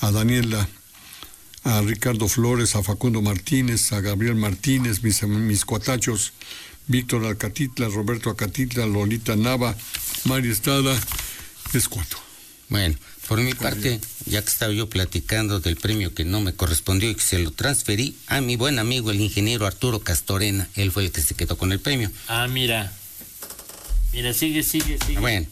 a Daniela, a Ricardo Flores, a Facundo Martínez, a Gabriel Martínez, mis cuatachos, Víctor Alcatitla, Roberto Alcatitla, Lolita Nava, María Estrada. Es cuanto. Bueno, por mi parte, ya que estaba yo platicando del premio que no me correspondió y que se lo transferí a mi buen amigo el ingeniero Arturo Castorena, él fue el que se quedó con el premio. Ah, mira, sigue. Bueno,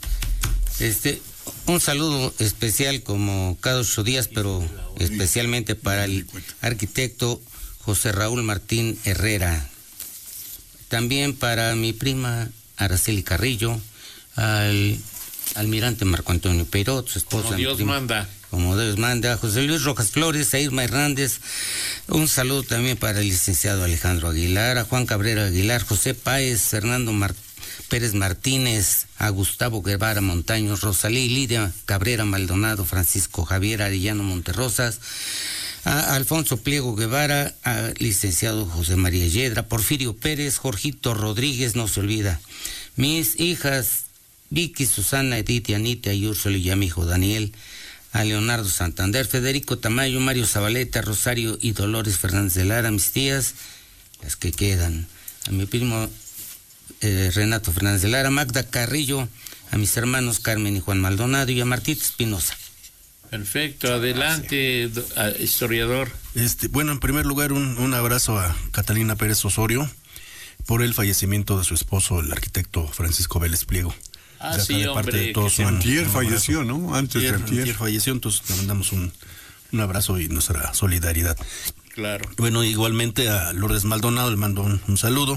un saludo especial como cada 8 días, pero especialmente para el arquitecto José Raúl Martín Herrera. También para mi prima Araceli Carrillo, al almirante Marco Antonio Peirot, su esposa. Como Dios manda. Como Dios manda. A José Luis Rojas Flores, a Irma Hernández. Un saludo también para el licenciado Alejandro Aguilar, a Juan Cabrera Aguilar, José Páez, Fernando Pérez Martínez, a Gustavo Guevara Montaños, Rosalí Lidia Cabrera Maldonado, Francisco Javier Arellano Monterrosas, a Alfonso Pliego Guevara, a licenciado José María Yedra, Porfirio Pérez, Jorgito Rodríguez, no se olvida. Mis hijas Vicky, Susana, Edith, Anita y Úrsula y a mi hijo Daniel, a Leonardo Santander, Federico Tamayo, Mario Zabaleta, Rosario y Dolores Fernández de Lara, mis tías, las que quedan, a mi primo Renato Fernández de Lara, Magda Carrillo, a mis hermanos Carmen y Juan Maldonado y a Martita Espinosa. Perfecto, adelante, historiador. Bueno, en primer lugar, un abrazo a Catalina Pérez Osorio por el fallecimiento de su esposo, el arquitecto Francisco Vélez Pliego. Ah, sí, hombre. Antier falleció, ¿no? Antes de Antier falleció, entonces le mandamos un abrazo y nuestra solidaridad. Claro. Bueno, igualmente a Lourdes Maldonado le mando un saludo.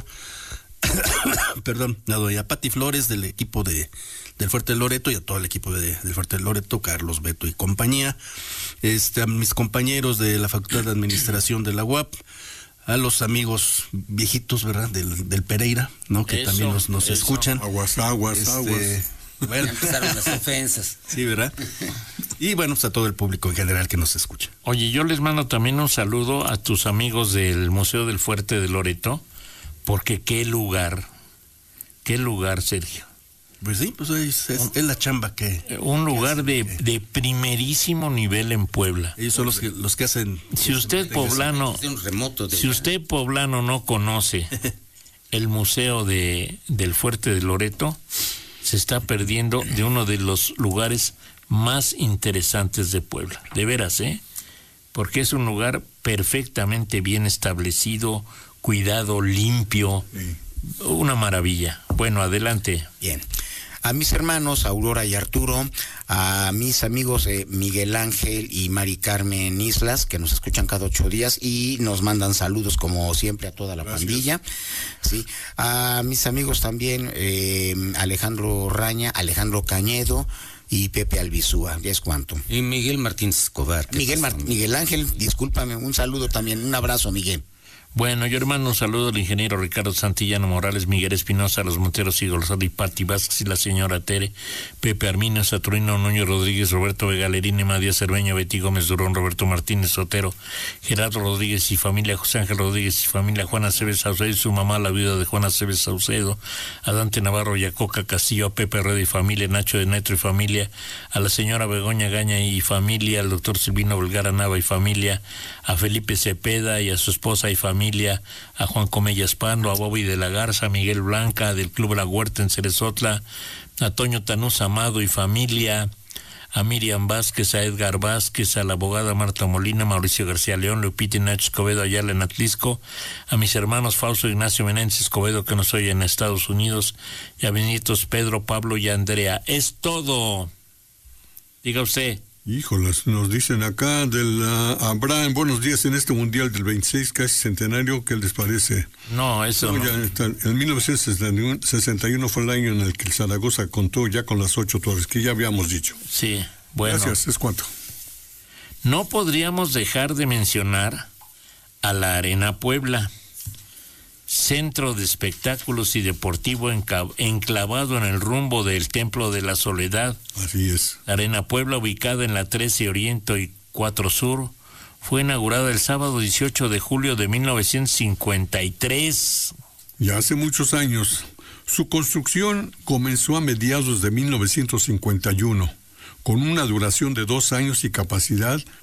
Perdón, y a Pati Flores del equipo del Fuerte del Loreto y a todo el equipo del Fuerte del Loreto, Carlos, Beto y compañía, a mis compañeros de la Facultad de Administración de la UAP, a los amigos viejitos, ¿verdad? Del Pereira, ¿no? Que eso, también nos escuchan. Aguas. Bueno, empezaron las ofensas. Sí, ¿verdad? Y bueno, pues a todo el público en general que nos escucha. Oye, yo les mando también un saludo a tus amigos del Museo del Fuerte de Loreto, porque qué lugar, Sergio. Pues sí, pues es la chamba que... Un lugar de primerísimo nivel en Puebla. Ellos son los que hacen... Si usted poblano no conoce el Museo del Fuerte de Loreto, se está perdiendo de uno de los lugares más interesantes de Puebla. De veras, porque es un lugar perfectamente bien establecido, cuidado, limpio, sí. Una maravilla. Bueno, adelante. Bien. A mis hermanos Aurora y Arturo, a mis amigos Miguel Ángel y Mari Carmen Islas, que nos escuchan cada 8 días y nos mandan saludos como siempre a toda la pandilla. Sí. A mis amigos también Alejandro Raña, Alejandro Cañedo y Pepe Albizúa, ya es cuanto. Y Miguel Martínez Escobar. Miguel Ángel, discúlpame, un saludo también, un abrazo, Miguel. Bueno, yo hermano, un saludo al ingeniero Ricardo Santillano Morales, Miguel Espinosa, a los Monteros y Golzada y Pati Vázquez y la señora Tere, Pepe Armino, Saturnino Núñez Rodríguez, Roberto Vegalerín, María Cerveño, Betty Gómez Durón, Roberto Martínez Sotero, Gerardo Rodríguez y familia, José Ángel Rodríguez y familia, Juana Aceves Saucedo y su mamá, la viuda de Juana Aceves Saucedo, a Dante Navarro, Yacoca Castillo, a Pepe Rueda y familia, Nacho de Netro y familia, a la señora Begoña Gaña y familia, al doctor Silvino Vergara Nava y familia, a Felipe Cepeda y a su esposa y familia, a Juan Comellas Pando, a Bobby de la Garza, a Miguel Blanca del Club La Huerta en Cerezotla, a Toño Tanús Amado y familia, a Miriam Vázquez, a Edgar Vázquez, a la abogada Marta Molina, Mauricio García León, Lupita Nacho Escobedo Ayala en Atlisco, a mis hermanos Fausto Ignacio Menéndez Escobedo que nos oyen en Estados Unidos, y a mis nietos Pedro, Pablo y Andrea. Es todo. Diga usted. Híjolas, nos dicen acá Abraham, buenos días en este Mundial del 26, casi centenario, ¿qué les parece? No, eso no. Ya está, en 1961 fue el año en el que el Zaragoza contó ya con las 8 torres, que ya habíamos dicho. Sí, bueno. Gracias, ¿es cuánto? No podríamos dejar de mencionar a la Arena Puebla, centro de espectáculos y deportivo enclavado en el rumbo del Templo de la Soledad. Así es. La Arena Puebla, ubicada en la 13 Oriente y 4 Sur, fue inaugurada el sábado 18 de julio de 1953. Ya hace muchos años. Su construcción comenzó a mediados de 1951, con una duración de 2 años y capacidad